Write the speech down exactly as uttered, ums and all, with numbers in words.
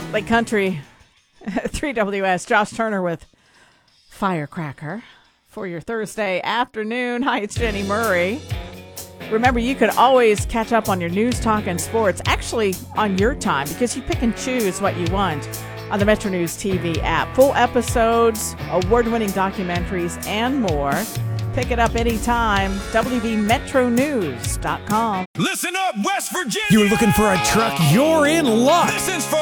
Lake Country, three W S, Josh Turner with Firecracker for your Thursday afternoon. Hi, it's Jenny Murray. Remember, you could always catch up on your news, talk, and sports, actually on your time, because you pick and choose what you want on the Metro News T V app. Full episodes, award-winning documentaries, and more. Pick it up anytime. W V metro news dot com. Listen up, West Virginia! You're looking for a truck? You're in luck! This is for